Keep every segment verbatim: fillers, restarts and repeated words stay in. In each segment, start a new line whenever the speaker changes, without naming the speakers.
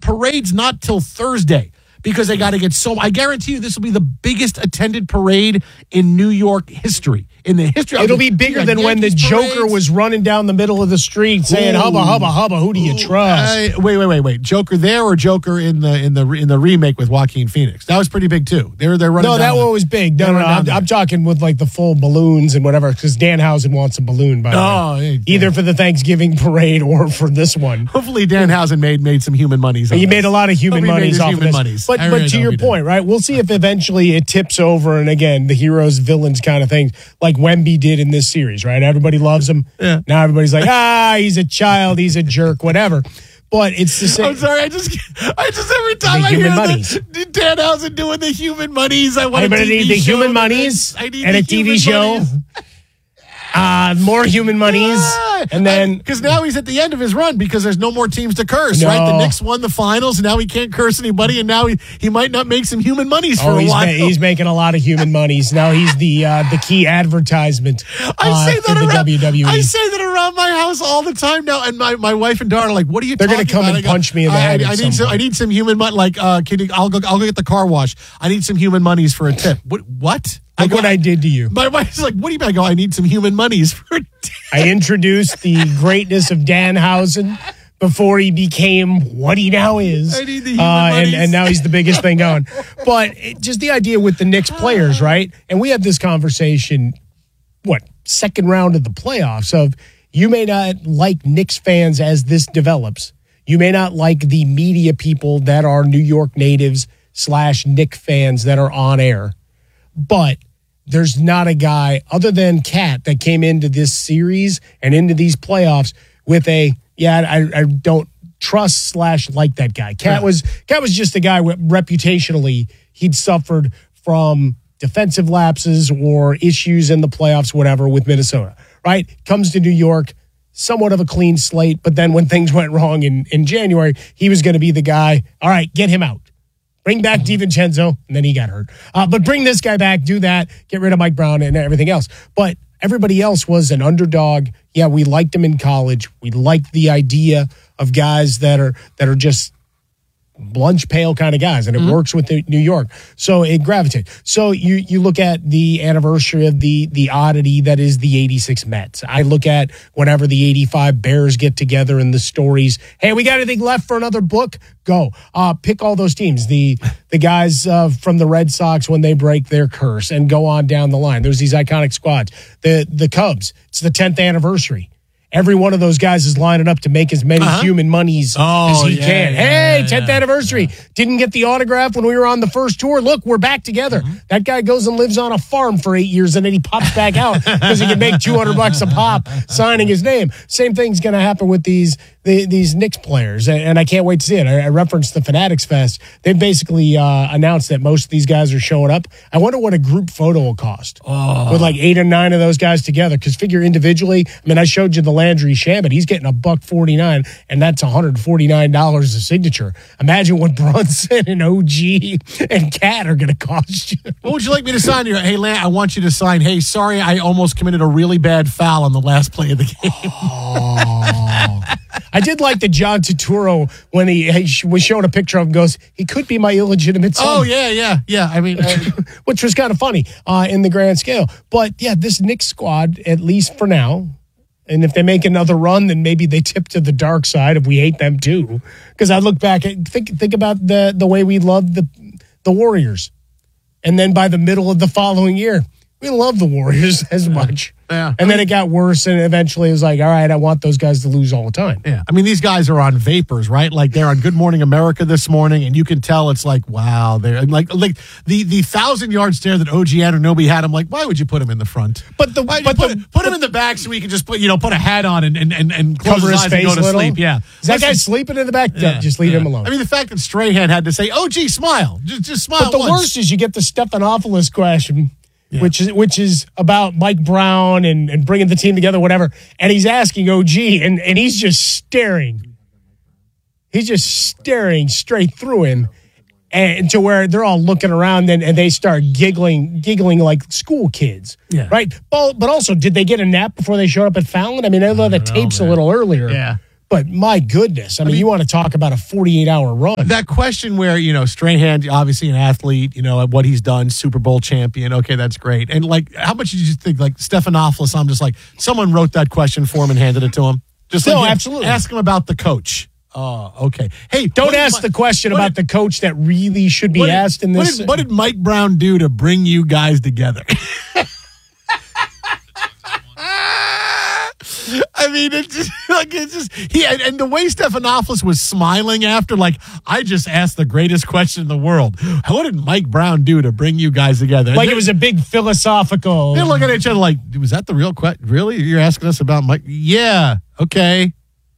parade's not till Thursday because they got to get so. I guarantee you, this will be the biggest attended parade in New York history. In the history,
it'll be bigger than when the Joker was running down the middle of the street saying
Ooh.
"hubba hubba hubba." Who do you trust?
Uh, wait, wait, wait, wait. Joker there or Joker in the in the in the remake with Joaquin Phoenix? That was pretty big too. They were they're running.
No, that
down
one was big. No, no, no. I'm, I'm talking with like the full balloons and whatever. Because Danhausen wants a balloon by the
Oh,
way.
yeah.
Either for the Thanksgiving parade or for this one.
Hopefully, Danhausen made made some human monies.
He made a lot of human
Hopefully he made
monies
his
off
human
of this.
monies.
But
I
but
really
to
hope
your
he did.
point, right? We'll see if eventually it tips over, and again, the heroes villains kind of thing, like Wemby did in this series, right? Everybody loves him.
Yeah.
Now everybody's like, ah, he's a child, he's a jerk, whatever. But it's the same.
I'm sorry. I just, I just every time
The
I
human
hear
monies.
the Danhausen doing the human monies, I want
Anybody
a T V
need the
show
human
to
monies
this. I need
and
the
a T V
human
show?
monies.
Uh, more human monies.
Ah,
And then
because now he's at the end of his run because there's no more teams to curse,
No.
right? The Knicks won the finals, and now he can't curse anybody, and now he, he might not make some human monies for
Oh,
a
he's,
while.
ma- he's making a lot of human monies. Now he's the uh, the key advertisement uh,
I say
for
that
the
around,
W W E.
I say that around my house all the time now, and my, my wife and daughter are like, "What are you?"
They're
going
gonna
to
come and punch me in the
I,
head
I, I
at
need
some
some.
point.
I need some human money. Like, uh, can you, I'll go. I'll go get the car wash. I need some human monies for a tip. What? What?
Look
go,
what I did to you.
My wife's like, "What do you mean?" I go, "I need some human monies for a tip."
I introduced the greatness of Danhausen before he became what he now is.
I need the human
uh, and,
monies.
and now he's the biggest thing going. But it, just the idea with the Knicks players, right? And we had this conversation, what, second round of the playoffs of you may not like Knicks fans as this develops. You may not like the media people that are New York natives slash Knicks fans that are on air. But there's not a guy other than Cat that came into this series and into these playoffs with a, yeah, I, I don't trust slash like that guy. Cat was Cat was just a guy where reputationally he'd suffered from defensive lapses or issues in the playoffs, whatever, with Minnesota, right? Comes to New York, somewhat of a clean slate, but then when things went wrong in, in January, he was going to be the guy, all right, get him out. Bring back DiVincenzo, and then he got hurt. Uh, but bring this guy back, do that, get rid of Mike Brown and everything else. But everybody else was an underdog. Yeah, we liked him in college. We liked the idea of guys that are that are just lunch pail kind of guys, and it mm-hmm. works with the New York. So it gravitates. So you you look at the anniversary of the the oddity that is the eighty-six Mets. I look at whenever the eighty-five Bears get together and the stories. Hey, we got anything left for another book? Go. Uh, pick all those teams. The the guys uh, from the Red Sox when they break their curse and go on down the line. There's these iconic squads. The the Cubs. It's the tenth anniversary. Every one of those guys is lining up to make as many
uh-huh.
human monies
oh,
as he
yeah,
can.
Yeah,
hey,
yeah,
tenth
yeah.
anniversary. Didn't get the autograph when we were on the first tour. Look, we're back together. Mm-hmm. That guy goes and lives on a farm for eight years, and then he pops back out because he can make two hundred bucks a pop signing his name. Same thing's going to happen with these the, these Knicks players, and, and I can't wait to see it. I, I referenced the Fanatics Fest. They've basically uh, announced that most of these guys are showing up. I wonder what a group photo will cost
oh.
with like eight or nine of those guys together, because figure individually, I mean, I showed you the Landry Shamet. He's getting a buck forty-nine, and that's one hundred forty-nine dollars a signature. Imagine what Brunson and O G and Cat are going to cost you.
What would you like me to sign here? Hey, Lan, I want you to sign, hey, sorry, I almost committed a really bad foul on the last play of the game.
Oh. I did like the John Turturro when he, he was showing a picture of him, goes, he could be my illegitimate son.
Oh, yeah, yeah, yeah. I mean, uh,
which was kind of funny uh, in the grand scale. But yeah, this Knicks squad, at least for now, and if they make another run, then maybe they tip to the dark side if we hate them too. Because I look back at think think about the the way we loved the the Warriors, and then by the middle of the following year, we love the Warriors as much.
Yeah.
And then it got worse, and eventually it was like, all right, I want those guys to lose all the time.
Yeah. I mean, these guys are on vapors, right? Like they're on Good Morning America this morning, and you can tell it's like, wow, they're like like the the thousand yard stare that O G Anunoby had. I'm like, why would you put him in the front?
But the
Why,
but
put,
the,
put him in the back so he can just put you know put a hat on and and and, and close
cover
his,
his
eyes
face
and go to
a little.
sleep. Yeah.
Is that
Listen,
guy sleeping in the back?
yeah,
No, just leave
yeah.
him alone.
I mean, the fact that Strahan had to say, "Oh, gee, smile, just just smile."
But the
once.
worst is you get the Stephanopoulos question.
Yeah.
Which is which is about Mike Brown and, and bringing the team together, whatever. And he's asking O G, and, and he's just staring. He's just staring straight through him, and to where they're all looking around, and, and they start giggling, giggling like school kids.
Yeah.
Right? But, but also, did they get a nap before they showed up at Fallon? I mean, I know the tape's
know,
a little earlier.
Yeah.
But my goodness, I mean, I mean, you want to talk about a forty-eight hour run.
That question where, you know, Strahan, obviously an athlete, you know, what he's done, Super Bowl champion. Okay, that's great. And like, how much did you think, like, Stephanopoulos, I'm just like, someone wrote that question for him and handed it to him? Just
no,
like,
absolutely.
Ask him about the coach. Oh, okay. Hey,
don't ask the question about
did,
the coach that really should be asked
did,
in this.
What did, what did Mike Brown do to bring you guys together? I mean, it's just like it's just he and, and the way Stephanopoulos was smiling after, like, I just asked the greatest question in the world. What did Mike Brown do to bring you guys together?
Like it was a big philosophical.
They're looking at each other like, was that the real question? Really? You're asking us about Mike? Yeah. Okay.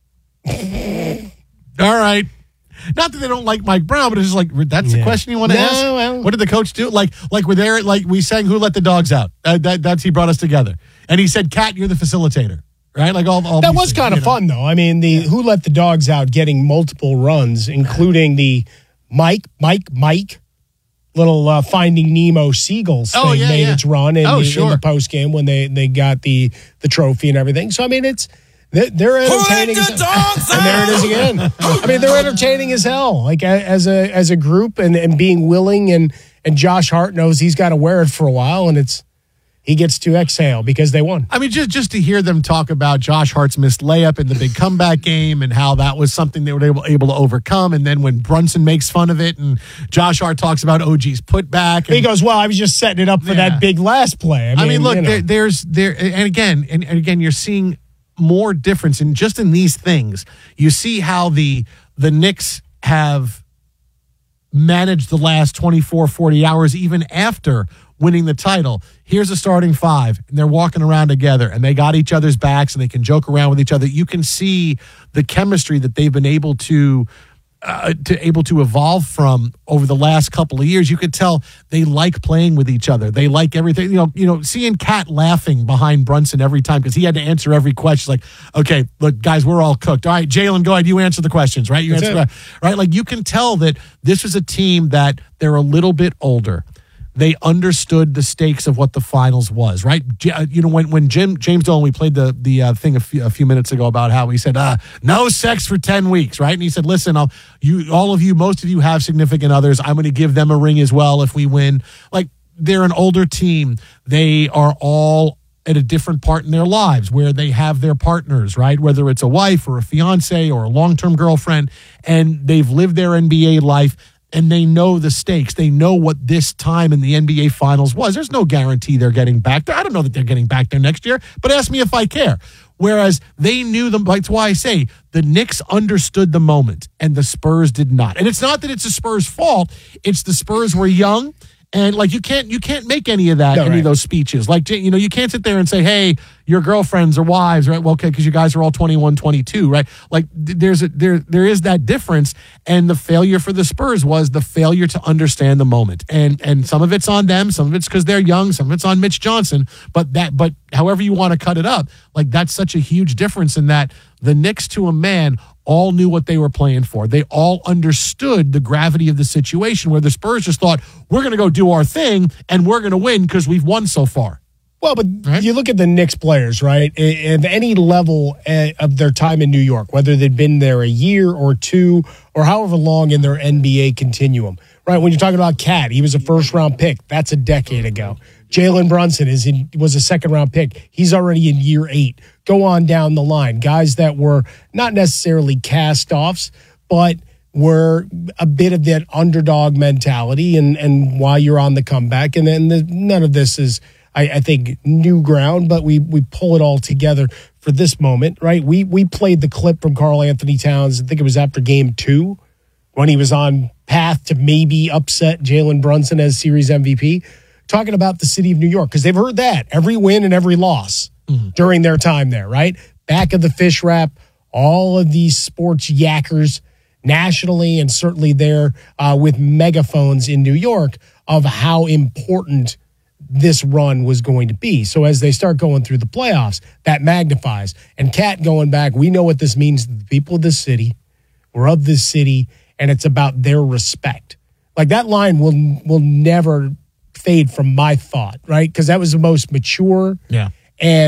All right. Not that they don't like Mike Brown, but it's just like, that's
yeah.
the question you want to
no,
ask?
Well.
What did the coach do? Like, like we're there, like we sang Who Let the Dogs Out. Uh, that, that's, he brought us together. And he said, Kat, you're the facilitator. Right? Like all, all
That was kind of fun, though. I mean, the Who Let the Dogs Out getting multiple runs, including the Mike, Mike, Mike, little uh, Finding Nemo Seagulls thing
oh, yeah,
made
yeah.
its run in,
oh,
the,
sure.
in the post game when they, they got the, the trophy and everything. So, I mean, it's they're, they're entertaining. As, and there it is again. I mean, they're entertaining as hell, like as a as a group and, and being willing. And, and Josh Hart knows he's got to wear it for a while, and it's he gets to exhale because they won.
I mean, just, just to hear them talk about Josh Hart's missed layup in the big comeback game and how that was something they were able, able to overcome. And then when Brunson makes fun of it and Josh Hart talks about O G's putback. And,
he goes, well, I was just setting it up for yeah. that big last play. I mean,
I mean look,
you know.
there, there's there, and again, and, and again, you're seeing more difference in just in these things. You see how the the Knicks have managed the last twenty-four, forty hours, even after winning the title. Here's a starting five, and they're walking around together, and they got each other's backs, and they can joke around with each other. You can see the chemistry that they've been able to uh, to able to evolve from over the last couple of years. You could tell they like playing with each other. They like everything. You know, you know, seeing Kat laughing behind Brunson every time because he had to answer every question. Like, okay, look, guys, we're all cooked. All right, Jalen, go ahead. You answer the questions, right? You
That's
answer, right? Like, you can tell that this was a team that they're a little bit older. They understood the stakes of what the finals was, right? You know, when when Jim James Dolan, we played the the uh, thing a few, a few minutes ago about how he said, uh, "No sex for ten weeks," right? And he said, "Listen, I'll, you, all of you, most of you have significant others. I'm going to give them a ring as well if we win." Like, they're an older team. They are all at a different part in their lives where they have their partners, right? Whether it's a wife or a fiance or a long-term girlfriend, and they've lived their N B A life. And they know the stakes. They know what this time in the N B A Finals was. There's no guarantee they're getting back there. I don't know that they're getting back there next year, but ask me if I care. Whereas they knew them. That's why I say the Knicks understood the moment and the Spurs did not. And it's not that it's the Spurs' fault. It's the Spurs were young. And like you can't you can't make any of that
no,
any
right.
of those speeches. Like, you know, you can't sit there and say, "Hey, your girlfriends or wives," right? Well, okay, because you guys are all twenty-one, twenty-two, right? Like there's a there there is that difference. And the failure for the Spurs was the failure to understand the moment. And and some of it's on them, some of it's because they're young, some of it's on Mitch Johnson. But that but however you want to cut it up, like that's such a huge difference in that the Knicks to a man all knew what they were playing for. They all understood the gravity of the situation where the Spurs just thought, we're going to go do our thing and we're going to win because we've won so far.
Well, but right? You look at the Knicks players, right? At any level of their time in New York, whether they'd been there a year or two or however long in their N B A continuum, right? When you're talking about Kat, he was a first-round pick. That's a decade ago. Jalen Brunson is in, was a second-round pick. He's already in year eight. Go on down the line. Guys that were not necessarily cast-offs, but were a bit of that underdog mentality and, and why you're on the comeback. And then the, none of this is, I, I think, new ground, but we we pull it all together for this moment, right? We, we played the clip from Karl Anthony Towns, I think it was after game two, when he was on path to maybe upset Jalen Brunson as series M V P. Talking about the city of New York, because they've heard that every win and every loss mm-hmm. during their time there, right? Back of the fish wrap, all of these sports yackers nationally and certainly there uh, with megaphones in New York of how important this run was going to be. So as they start going through the playoffs, that magnifies. And Kat going back, we know what this means to the people of this city. We're of this city, and it's about their respect. Like that line will will never fade from my thought, right? Because that was the most mature
yeah.
and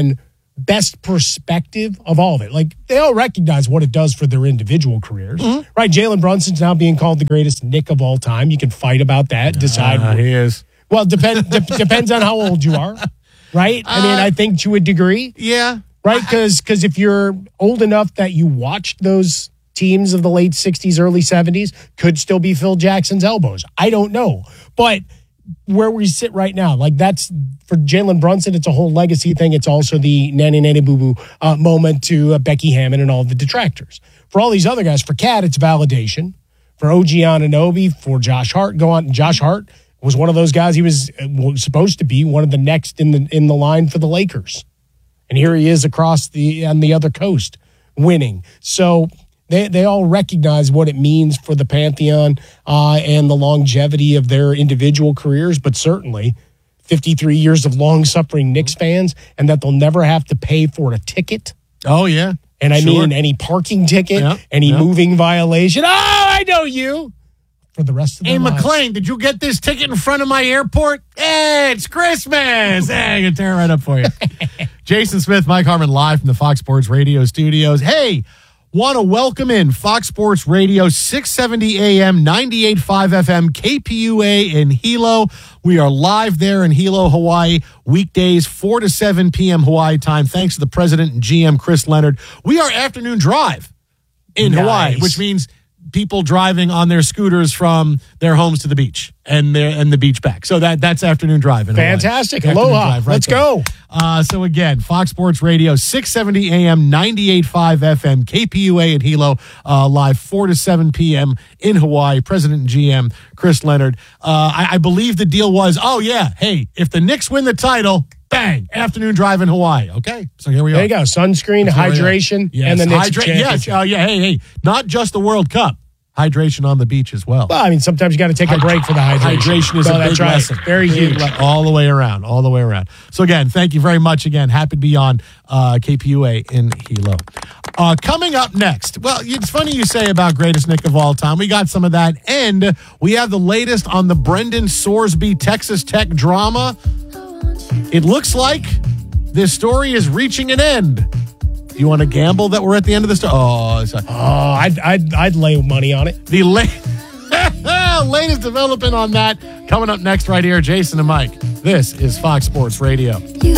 best perspective of all of it. Like, they all recognize what it does for their individual careers, mm-hmm. right? Jalen Brunson's now being called the greatest Knick of all time. You can fight about that, decide.
Uh, he is.
Well, depend, de- depends on how old you are, right? I mean,
Uh,
I think to a degree.
Yeah.
Right? Because because if you're old enough that you watched those teams of the late sixties, early seventies, could still be Phil Jackson's elbows. I don't know. But where we sit right now, like that's for Jalen Brunson, it's a whole legacy thing. It's also the nanny nanny boo boo uh, moment to uh, Becky Hammon and all the detractors. For all these other guys, for Cat, it's validation. For O G Anunoby, for Josh Hart, go on. Josh Hart was one of those guys. He was, uh, was supposed to be one of the next in the in the line for the Lakers, and here he is across the on the other coast winning. So. They they all recognize what it means for the Pantheon uh, and the longevity of their individual careers, but certainly fifty-three years of long-suffering Knicks fans, and that they'll never have to pay for a ticket.
Oh, yeah.
And I
Sure.
mean any parking ticket,
Yeah,
any
yeah.
moving violation. Oh, I know you. For the rest of their
Hey,
lives.
McLean, did you get this ticket in front of my airport? Hey, it's Christmas. Hey, I can tear it right up for you. Jason Smith, Mike Harmon, live from the Fox Sports Radio studios. Hey, want to welcome in Fox Sports Radio, six seventy A M, ninety-eight point five F M, K P U A in Hilo. We are live there in Hilo, Hawaii, weekdays, four to seven p.m. Hawaii time. Thanks to the president and G M, Chris Leonard. We are afternoon drive in
Nice.
Hawaii, which means people driving on their scooters from their homes to the beach and their and the beach back. So that that's afternoon drive in Hawaii.
Fantastic.
Afternoon
Aloha.
drive right
Let's
there.
go.
Uh, so again, Fox Sports Radio, six seventy A M, ninety-eight point five F M, K P U A at Hilo, uh, live four to seven p.m. in Hawaii. President and G M Chris Leonard. Uh, I, I believe the deal was, oh yeah, hey, if the Knicks win the title, bang, afternoon drive in Hawaii. Okay, so here we are.
There you go. Sunscreen,
That's where we are.
hydration,
Yes,
and the Knicks
hydra-
championship.
Yes, uh, yeah, hey, hey, not just the World Cup. Hydration on the beach as well.
Well, I mean, sometimes you got to take a break for the hydration.
Hydration is
So
a
that's
big
right.
lesson.
Very
Big
huge.
le- all the way around, all the way around. So again, thank you very much again. Happy to be on uh, K P U A in Hilo. Uh, coming up next, well, it's funny you say about greatest Knick of all time. We got some of that, and we have the latest on the Brendan Sorsby Texas Tech drama. It looks like this story is reaching an end. You want to gamble that we're at the end of the story? Oh, sorry.
Oh, I'd, I'd, I'd lay money on it.
The la- latest development on that coming up next right here. Jason and Mike. This is Fox Sports Radio.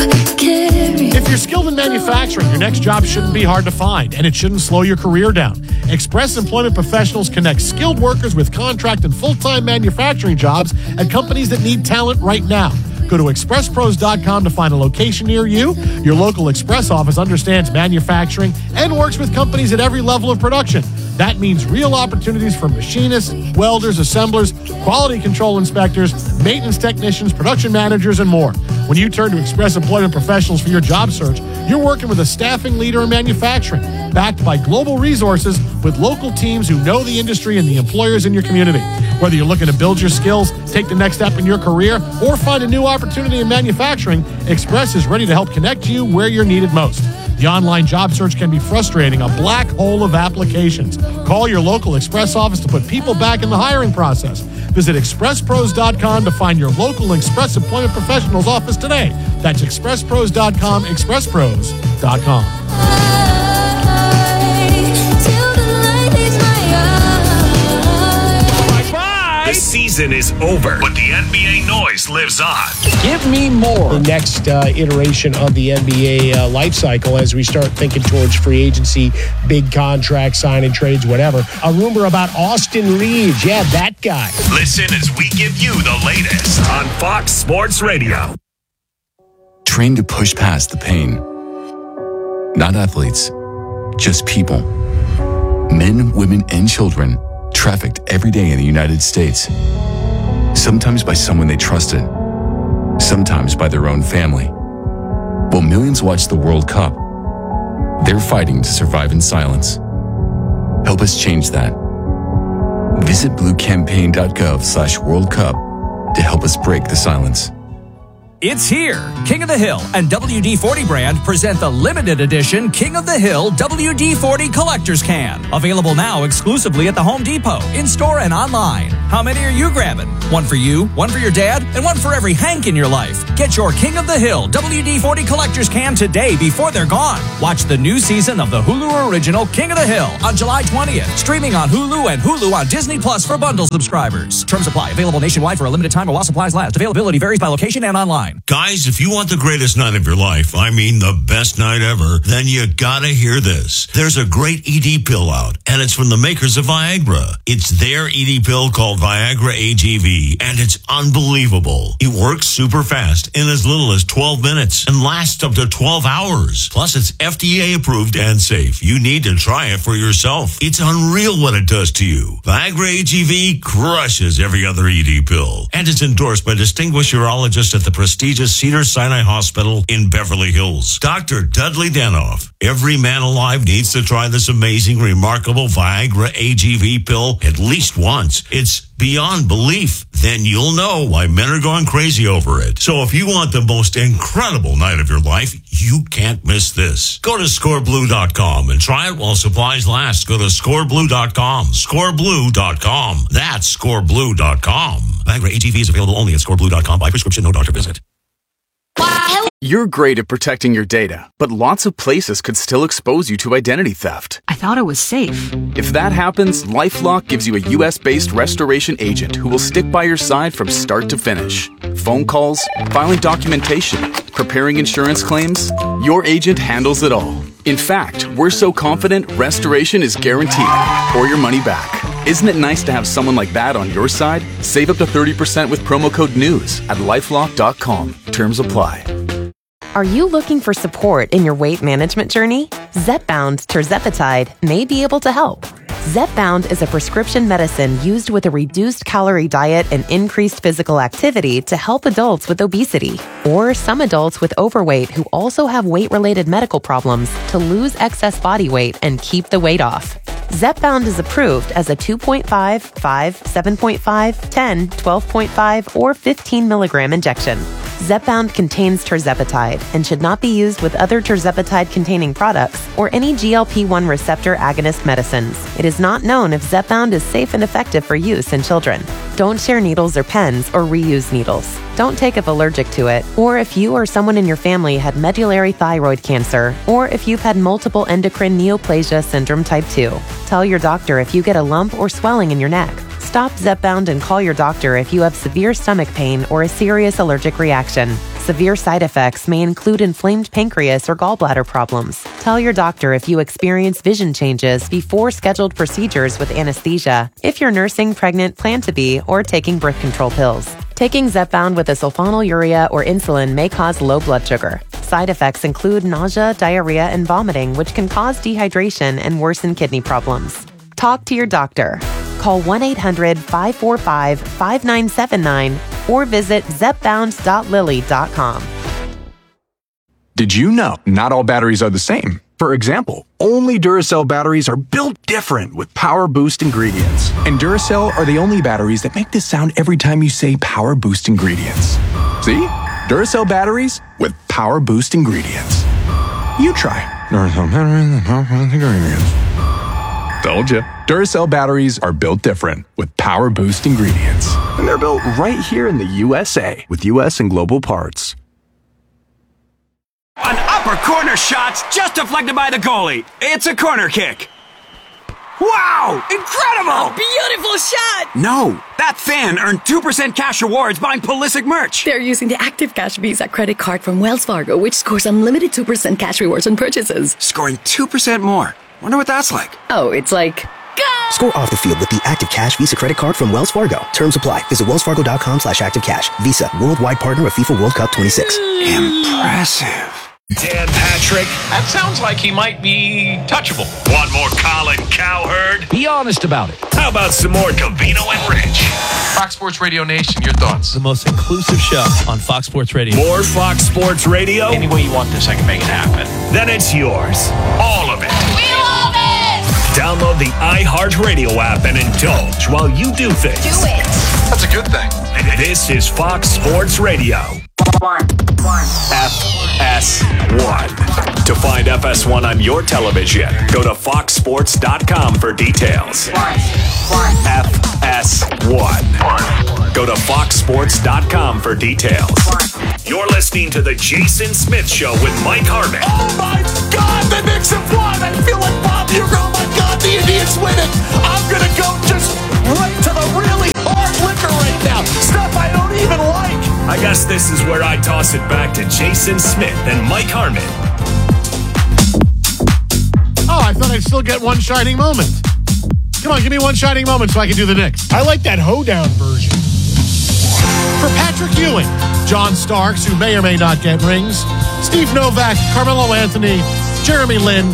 If you're skilled in manufacturing, your next job shouldn't be hard to find, and it shouldn't slow your career down. Express Employment Professionals connect skilled workers with contract and full-time manufacturing jobs at companies that need talent right now. Go to express pros dot com to find a location near you. Your local Express office understands manufacturing and works with companies at every level of production. That means real opportunities for machinists, welders, assemblers, quality control inspectors, maintenance technicians, production managers, and more. When you turn to Express Employment Professionals for your job search, you're working with a staffing leader in manufacturing, backed by global resources with local teams who know the industry and the employers in your community. Whether you're looking to build your skills, take the next step in your career, or find a new opportunity in manufacturing, Express is ready to help connect you where you're needed most. The online job search can be frustrating, a black hole of applications. Call your local Express office to put people back in the hiring process. Visit express pros dot com to find your local Express Employment Professionals office today. That's express pros dot com, express pros dot com.
The season is over, but the N B A noise lives on.
Give me more.
The next uh, iteration of the N B A uh, life cycle as we start thinking towards free agency, big contracts, signing trades, whatever. A rumor about Austin Reeves. Yeah, that guy.
Listen as we give you the latest on Fox Sports Radio.
Trained to push past the pain. Not athletes, just people. Men, women, and children trafficked every day in the United States. Sometimes by someone they trusted, sometimes by their own family. While millions watch the World Cup, they're fighting to survive in silence. Help us change that. Visit blue campaign dot gov slash World Cup to help us break the silence.
It's here. King of the Hill and W D forty brand present the limited edition King of the Hill W D forty Collector's Can. Available now exclusively at the Home Depot, in-store and online. How many are you grabbing? One for you, one for your dad, and one for every Hank in your life. Get your King of the Hill W D forty collector's can today before they're gone. Watch the new season of the Hulu original King of the Hill on July twentieth. Streaming on Hulu and Hulu on Disney Plus for bundle subscribers. Terms apply. Available nationwide for a limited time or while supplies last. Availability varies by location and online.
Guys, if you want the greatest night of your life, I mean the best night ever, then you gotta hear this. There's a great E D pill out, and it's from the makers of Viagra. It's their E D pill called Viagra A G V, and it's unbelievable. It works super fast in as little as twelve minutes and lasts up to twelve hours. Plus, it's F D A approved and safe. You need to try it for yourself. It's unreal what it does to you. Viagra A G V crushes every other E D pill, and it's endorsed by distinguished urologists at the prestigious Cedars-Sinai Hospital in Beverly Hills. Doctor Dudley Danoff. Every man alive needs to try this amazing, remarkable Viagra A G V pill at least once. It's beyond belief. Then you'll know why men are going crazy over it. So if you want the most incredible night of your life, you can't miss this. Go to score blue dot com and try it while supplies last. Go to score blue dot com. score blue dot com. That's score blue dot com. Viagra A G V is available only at score blue dot com by prescription, no doctor visit.
You're great at protecting your data, but lots of places could still expose you to identity theft.
I thought it was safe.
If that happens, LifeLock gives you a U S-based restoration agent who will stick by your side from start to finish. Phone calls, filing documentation, preparing insurance claims, your agent handles it all. In fact, we're so confident restoration is guaranteed or your money back. Isn't it nice to have someone like that on your side? Save up to thirty percent with promo code NEWS at lifelock dot com. Terms apply.
Are you looking for support in your weight management journey? Zepbound tirzepatide may be able to help. Zepbound is a prescription medicine used with a reduced calorie diet and increased physical activity to help adults with obesity or some adults with overweight who also have weight-related medical problems to lose excess body weight and keep the weight off. Zepbound is approved as a two point five, five, seven point five, ten, twelve point five, or fifteen milligram injection. Zepbound contains tirzepatide and should not be used with other tirzepatide-containing products or any G L P one receptor agonist medicines. It is not known if Zepbound is safe and effective for use in children. Don't share needles or pens or reuse needles. Don't take if allergic to it, or if you or someone in your family had medullary thyroid cancer, or if you've had multiple endocrine neoplasia syndrome type two. Tell your doctor if you get a lump or swelling in your neck. Stop Zepbound and call your doctor if you have severe stomach pain or a serious allergic reaction. Severe side effects may include inflamed pancreas or gallbladder problems. Tell your doctor if you experience vision changes before scheduled procedures with anesthesia, if you're nursing, pregnant, plan to be, or taking birth control pills. Taking Zepbound with a sulfonylurea or insulin may cause low blood sugar. Side effects include nausea, diarrhea, and vomiting, which can cause dehydration and worsen kidney problems. Talk to your doctor. Call one eight hundred, five four five, five nine seven nine or visit zepbound dot lilly dot com.
Did you know not all batteries are the same? For example, only Duracell batteries are built different with Power Boost ingredients. And Duracell are the only batteries that make this sound every time you say Power Boost ingredients. See? Duracell batteries with Power Boost ingredients. You try. Duracell batteries with Power Boost ingredients. Told you. Duracell batteries are built different with Power Boost ingredients. And they're built right here in the U S A with U S and global parts.
An upper corner shot's just deflected by the goalie. It's a corner kick. Wow! Incredible!
A beautiful shot!
No, that fan earned two percent cash rewards buying Pulisic merch.
They're using the Active Cash Visa credit card from Wells Fargo, which scores unlimited two percent cash rewards on purchases.
Scoring two percent more. Wonder what that's like.
Oh, it's like... Go!
Score off the field with the Active Cash Visa credit card from Wells Fargo. Terms apply. Visit wellsfargo.com slash activecash. Visa, worldwide partner of FIFA World Cup twenty-six.
Impressive.
Dan Patrick.
That sounds like he might be touchable.
Want more Colin Cowherd?
Be honest about it.
How about some more Covino and Rich?
Fox Sports Radio Nation, your thoughts?
The most inclusive show on Fox Sports Radio.
More Fox Sports Radio?
Any way you want this, I can make it happen.
Then it's yours. All of it.
We love it!
Download the iHeartRadio app and indulge while you do things.
Do it!
That's a good thing.
This is Fox Sports Radio.
One. One.
F S one. To find F S one on your television, go to fox sports dot com for details.
One. One.
F S one. Go to fox sports dot com for details. You're listening to the Jason Smith Show with Mike Harmon.
Oh my God, the Knicks have won. I feel like Bob Uecker. Oh my God, the Indians win it. I'm going to go just right to the really hard liquor right now. Stuff I don't even like.
I guess this is where I toss it back to Jason Smith and Mike Harmon.
Oh, I thought I'd still get one shining moment. Come on, give me one shining moment so I can do the Knicks.
I like that hoedown version.
For Patrick Ewing, John Starks, who may or may not get rings, Steve Novak, Carmelo Anthony, Jeremy Lin,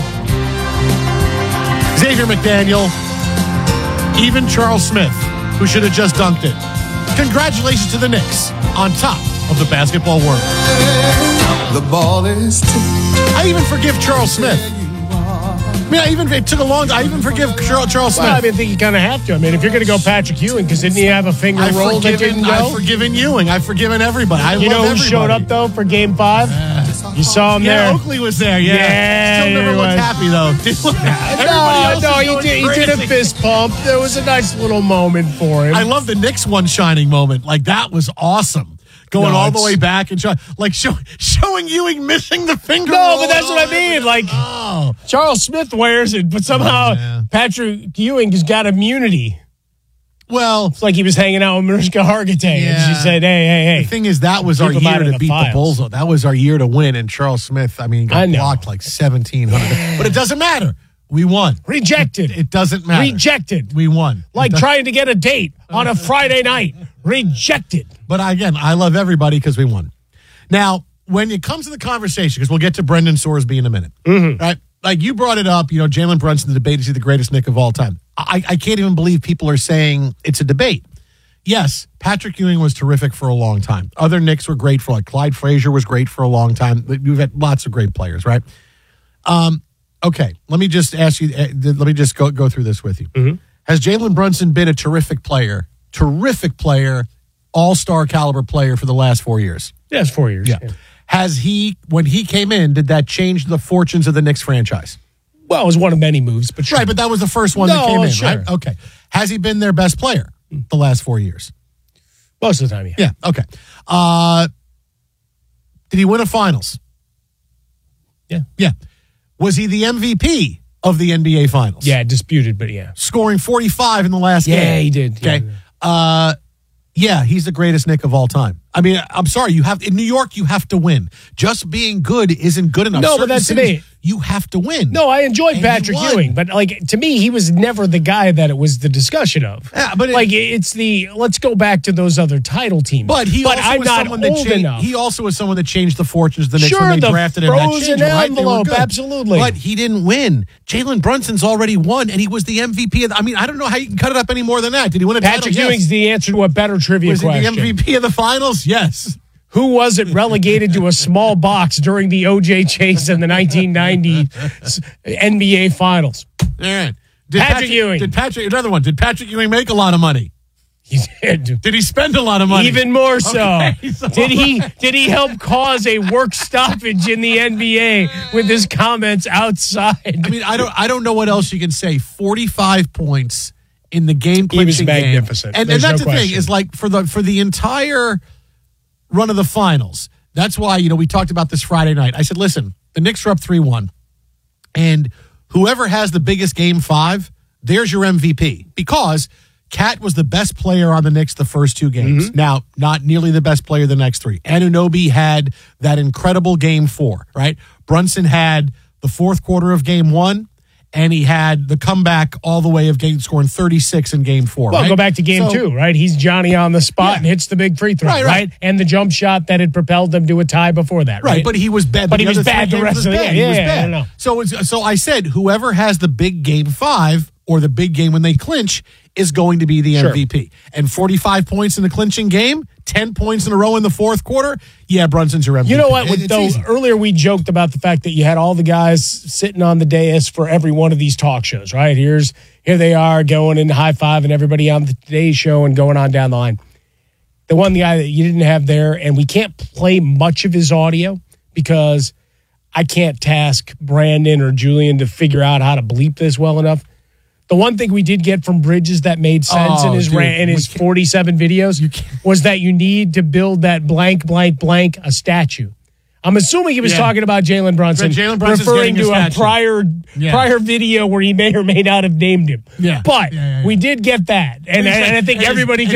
Xavier McDaniel, even Charles Smith, who should have just dunked it. Congratulations to the Knicks on top of the basketball world.
The ball is tipped.
I even forgive Charles Smith. I mean, I even it took a long. I even forgive Charles, Charles Smith.
Well, I mean, I think you kind of have to. I mean, if you're going to go Patrick Ewing, because didn't he have a finger
I've
roll that didn't go?
I've forgiven Ewing. I've forgiven everybody. I
you
love
know who
everybody.
showed up though for Game Five? Uh, you saw him
yeah,
there.
Oakley was there. Yeah,
yeah
still never looked happy though.
no, no, he did. He did a fist pump. There was a nice little moment for him.
I love the Knicks one shining moment. Like that was awesome. Going
No,
all the
it's-
way back and show, like show, showing Ewing missing the finger.
No,
roll
but that's
and
what I
all
mean.
that.
Like
Oh.
Charles Smith wears it, but somehow
Oh, yeah.
Patrick Ewing has got immunity.
Well,
It's like he was hanging out with Mariska Hargitay, and
Yeah.
she said, "Hey, hey, hey."
the thing is, that was
Keep
our
him out
year
of
to
the
beat the
files.
Bulls. Though. That was our year to win. And Charles Smith, I mean,
I
got
know.
blocked like seventeen hundred. But it doesn't matter. We won.
Rejected.
It, it doesn't matter.
Rejected.
We won.
Like
It does-
trying to get a date on a Friday night. Rejected.
But again, I love everybody because we won. Now, when it comes to the conversation, because we'll get to Brendan Sorsby in a minute,
Mm-hmm.
right? Like you brought it up, you know, Jalen Brunson, the debate is he the greatest Knick of all time. I, I can't even believe people are saying it's a debate. Yes, Patrick Ewing was terrific for a long time. Other Knicks were great for like Clyde Frazier was great for a long time. We've had lots of great players, right? Um, okay, let me just ask you. Uh, let me just go go through this with you.
Mm-hmm.
Has Jalen Brunson been a terrific player, terrific player, all-star caliber player for the last four years?
Yeah, it's four years.
Yeah. Has he, when he came in, did that change the fortunes of the Knicks franchise?
Well, it was one of many moves, but sure.
Right, but that was the first one
No,
that came in,
sure.
right? Okay. Has he been their best player the last four years?
Most of the time, yeah.
Yeah, okay. Uh, did he win a finals?
Yeah.
Yeah. Was he the M V P of the N B A finals?
Yeah, disputed, but yeah.
Scoring forty-five in the last
Yeah,
game.
he did.
Okay.
Yeah.
Uh, yeah, he's the greatest Knick of all time. I mean, I'm sorry. You have in New York, you have to win. Just being good isn't good enough.
No, but
Certain
that's
cities,
me.
You have to win.
No, I enjoyed
And he
Patrick
won.
Ewing, but like to me, he was never the guy that it was the discussion of.
Yeah, but it-
like it's the let's go back to those other title teams.
But he
but
also
I'm
was
not
someone that
old
changed.
enough.
He also was someone that changed the fortunes of the Knicks
Sure,
when they
the
drafted him. That
frozen
changed it, right? They were
envelope,
good.
absolutely.
But he didn't win. Jalen Brunson's already won, and he was the M V P. Of the, I mean, I don't know how you can cut it up any more than that. Did he win a
Patrick
title?
Ewing's
Yes.
the answer to a better trivia
Was he
question.
the M V P of the finals? Yes.
Who was it relegated to a small box during the O J chase in the nineteen ninety N B A Finals?
All right. Did
Patrick Ewing.
Did Patrick? Another one. Did Patrick Ewing make a lot of money?
He did.
Did he spend a lot of money?
Even more so.
Okay, so-
Did he did he help cause a work stoppage in the N B A with his comments outside?
I mean, I don't. I don't know what else you can say. Forty-five points in the game.
He was
clinching game.
magnificent.
And, and
There's
that's
no
the thing
question.
is like for the for the entire run of the finals. That's why you know we talked about this Friday night. I said, listen, the Knicks are up three one, and whoever has the biggest game five, there's your M V P because Cat was the best player on the Knicks the first two games.
Mm-hmm.
Now, not nearly the best player the next three. Anunoby had that incredible game four, right? Brunson had the fourth quarter of game one, and he had the comeback all the way of game scoring thirty-six in game four.
Well,
right?
go back to game
So-
two, right? He's Johnny on the spot
Yeah.
and hits the big free throw,
Right,
right,
right.
And the jump shot that had propelled them to a tie before that, right?
Right, but he was bad.
But he
the
was
other three
bad the
games
rest
was
of the
bad.
game.
He was
Yeah, yeah,
bad.
I know.
So, it's, so I said, whoever has the big game five or the big game when they clinch is going to be the
Sure.
M V P. And forty-five points in the clinching game, ten points in a row in the fourth quarter. Yeah, Brunson's your M V P.
You know what?
It-
With,
it's
though,
easy.
earlier we joked about the fact that you had all the guys sitting on the dais for every one of these talk shows, right? Here's here they are going in high five and everybody on the Today Show and going on down the line. The one guy that you didn't have there, and we can't play much of his audio because I can't task Brandon or Julian to figure out how to bleep this well enough. The one thing we did get from Bridges that made sense
Oh,
in his
dude,
ran, in
we
his
can't-
forty-seven videos was that you need to build that blank, blank, blank a statue. I'm assuming he was
Yeah.
talking about Jalen Brunson,
Jalen Brunson's
referring
getting a
to a
statue.
prior
Yeah.
prior video where he may or may not have named him.
Yeah.
But
Yeah, yeah, yeah.
we did get that, and,
And it's
and,
like-
I think
and
everybody
his-
can